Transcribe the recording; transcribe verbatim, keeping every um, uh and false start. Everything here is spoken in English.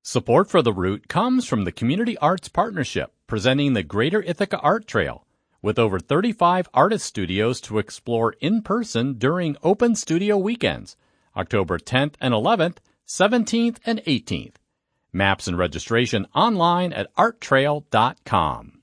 Support for the route comes from the Community Arts Partnership, presenting the Greater Ithaca Art Trail, with over thirty-five artist studios to explore in person during Open Studio Weekends, October tenth and eleventh, seventeenth and eighteenth. Maps and registration online at art trail dot com.